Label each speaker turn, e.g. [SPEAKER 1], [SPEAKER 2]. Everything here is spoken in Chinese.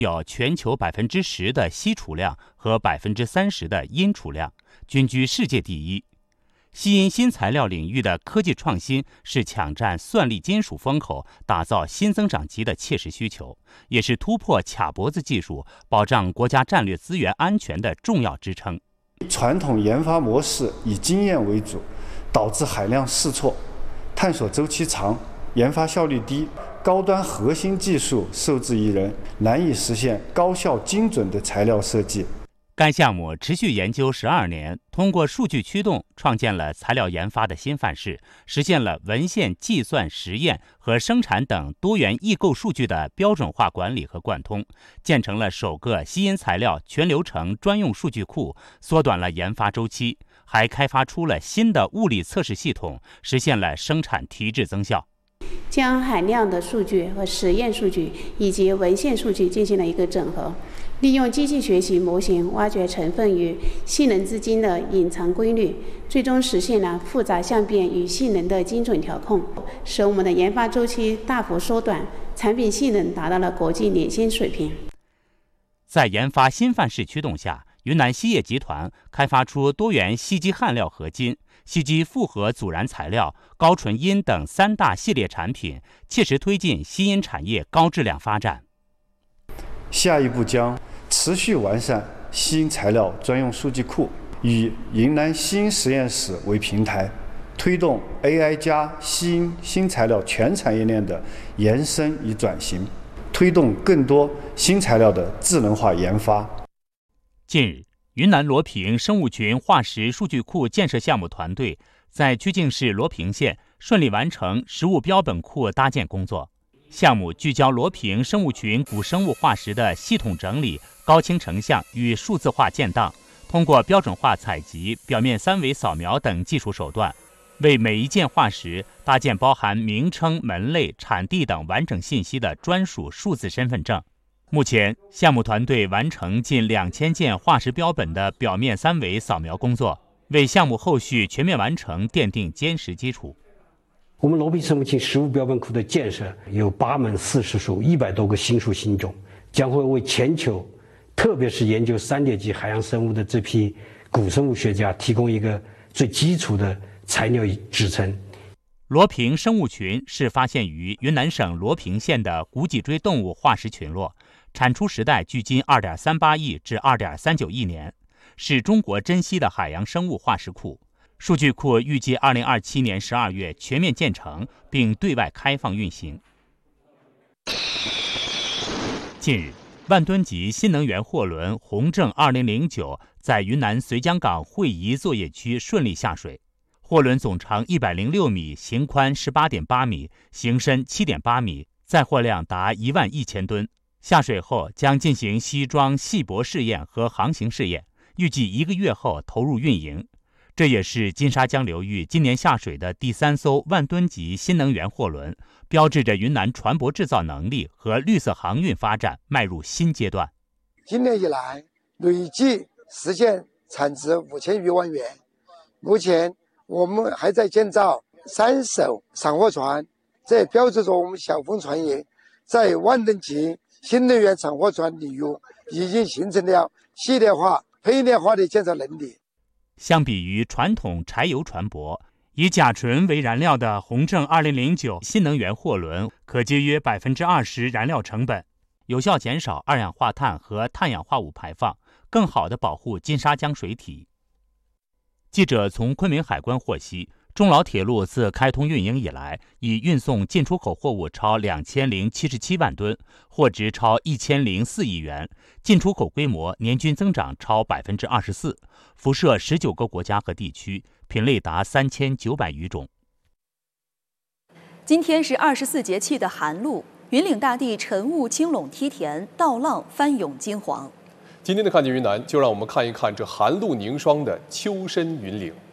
[SPEAKER 1] 有全球10%的锡储量和30%的铟储量，均居世界第一。锡铟新材料领域的科技创新是抢占算力金属风口、打造新增长极的切实需求，也是突破卡脖子技术、保障国家战略资源安全的重要支撑。
[SPEAKER 2] 传统研发模式以经验为主，导致海量试错，探索周期长，研发效率低，高端核心技术受制于人，难以实现高效精准的材料设计。
[SPEAKER 1] 该项目持续研究12年，通过数据驱动，创建了材料研发的新范式，实现了文献、计算、实验和生产等多元异构数据的标准化管理和贯通，建成了首个锡铟材料全流程专用数据库，缩短了研发周期，还开发出了新的物理测试系统，实现了生产提质增效。
[SPEAKER 3] 将海量的数据和实验数据以及文献数据进行了一个整合，利用机器学习模型挖掘成分与性能之间的隐藏规律，最终实现了复杂相变与性能的精准调控，使我们的研发周期大幅缩短，产品性能达到了国际领先水平。
[SPEAKER 1] 在研发新范式驱动下，云南锡业集团开发出多元锡基焊料合金、锡基复合阻燃材料、高纯铟等3大系列产品，切实推进锡铟产业高质量发展。
[SPEAKER 2] 下一步将持续完善锡铟材料专用数据库，以云南锡铟实验室为平台，推动 AI 加锡铟新材料全产业链的延伸与转型，推动更多新材料的智能化研发。
[SPEAKER 1] 近日，云南罗平生物群化石数据库建设项目团队在曲靖市罗平县顺利完成实物标本库搭建工作。项目聚焦罗平生物群古生物化石的系统整理、高清成像与数字化建档，通过标准化采集、表面3维扫描等技术手段，为每一件化石搭建包含名称、门类、产地等完整信息的专属数字身份证。目前，项目团队完成近2000件化石标本的表面3维扫描工作，为项目后续全面完成奠定坚实基础。
[SPEAKER 4] 我们罗平生物群实物标本库的建设有8门40属100多个新属新种，将会为全球，特别是研究3叠纪海洋生物的这批古生物学家提供一个最基础的材料支撑。
[SPEAKER 1] 罗平生物群是发现于云南省罗平县的古脊椎动物化石群落，产出时代距今2.38亿至2.39亿年，是中国珍稀的海洋生物化石库。数据库预计2027年12月全面建成，并对外开放运行。近日，万吨级新能源货轮宏正2009在云南绥江港会宜作业区顺利下水。货轮总长106米，行宽18.8米，行深7.8米，载货量达11000吨。下水后将进行吸装、细泊试验和航行试验，预计1个月后投入运营。这也是金沙江流域今年下水的第3艘万吨级新能源货轮，标志着云南船舶制造能力和绿色航运发展迈入新阶段。
[SPEAKER 5] 今年以来，累计实现产值5000余万元。目前，我们还在建造3艘散货船，这标志着我们小丰船业在万吨级新能源散货船领域已经形成了系列化、配列化的建造能力。
[SPEAKER 1] 相比于传统柴油船舶，以甲醇为燃料的宏正2009新能源货轮可节约20%燃料成本，有效减少二氧化碳和碳氧化物排放，更好地保护金沙江水体。记者从昆明海关获悉，中老铁路自开通运营以来，已运送进出口货物超2077万吨，货值超1004亿元，进出口规模年均增长超24%，辐射19个国家和地区，品类达3900余种。
[SPEAKER 6] 今天是24节气的寒露，云岭大地晨雾青垄梯田，稻浪翻涌金黄。
[SPEAKER 7] 今天的看见云南，就让我们看一看这寒露凝霜的秋深云岭。